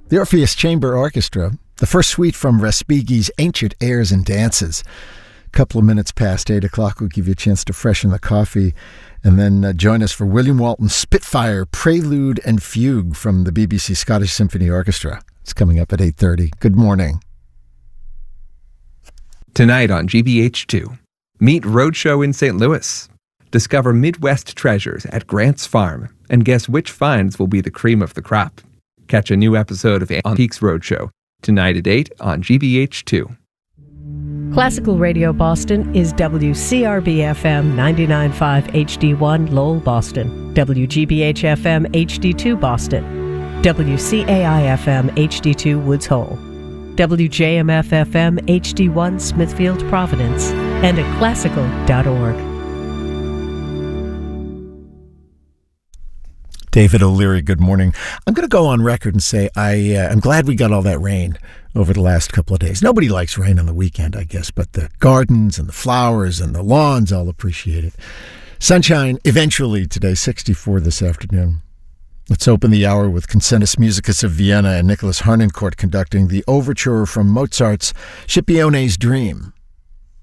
The Orpheus Chamber Orchestra, the first suite from Respighi's Ancient Airs and Dances. A couple of minutes past 8 o'clock, we'll give you a chance to freshen the coffee, and then join us for William Walton's Spitfire Prelude and Fugue from the BBC Scottish Symphony Orchestra. It's coming up at 8:30. Good morning. Tonight on GBH2, meet Roadshow in St. Louis. Discover Midwest treasures at Grant's Farm and guess which finds will be the cream of the crop. Catch a new episode of On Peaks Roadshow tonight at 8 on GBH2. Classical Radio Boston is WCRB-FM 99.5 HD1 Lowell, Boston, WGBH-FM HD2 Boston, WCAI-FM HD2 Woods Hole, WJMF-FM HD1 Smithfield, Providence, and at classical.org. David O'Leary, good morning. I'm going to go on record and say I'm glad we got all that rain over the last couple of days. Nobody likes rain on the weekend, I guess, but the gardens and the flowers and the lawns all appreciate it. Sunshine eventually today, 64 this afternoon. Let's open the hour with Concertus Musicus of Vienna and Nicholas Harnoncourt conducting the overture from Mozart's Scipione's Dream.